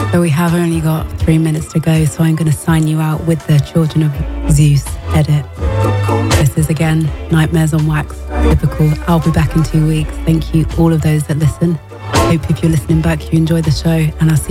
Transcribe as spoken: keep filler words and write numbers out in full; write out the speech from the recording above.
So we have only got three minutes to go, so I'm going to sign you out with the Children of Zeus edit. This is again Nightmares on Wax, typical. I'll be back in two weeks. Thank you, all of those that listen. Hope if you're listening back, you enjoy the show, and I'll see